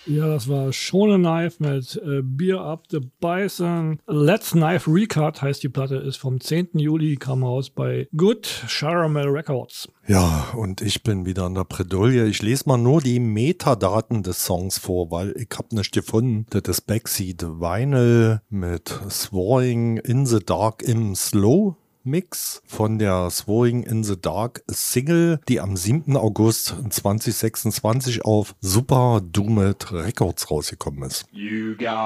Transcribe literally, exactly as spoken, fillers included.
Ja, das war Shona Knife mit äh, Beer Up the Bison. Let's Knife Recut heißt die Platte, ist vom zehnten Juli, kam raus bei Good Caramel Records. Ja, und ich bin wieder in der Bredouille. Ich lese mal nur die Metadaten des Songs vor, weil ich habe nicht gefunden. Das ist Backseat Vinyl mit Swallowing in the Dark im Slow Mix von der Swallowing in the Dark Single, die am siebten August zweitausendsechsundzwanzig auf Super Doomed Records rausgekommen ist. You got